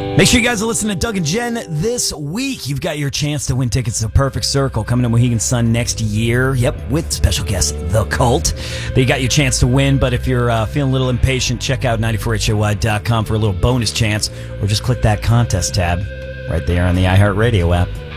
Make sure you guys are listening to Doug and Jen this week. You've got your chance to win tickets to Perfect Circle coming to Mohegan Sun next year. Yep, with special guest The Cult. They got your chance to win, but if you're feeling a little impatient, check out 94HOY.com for a little bonus chance, or just click that contest tab right there on the iHeartRadio app.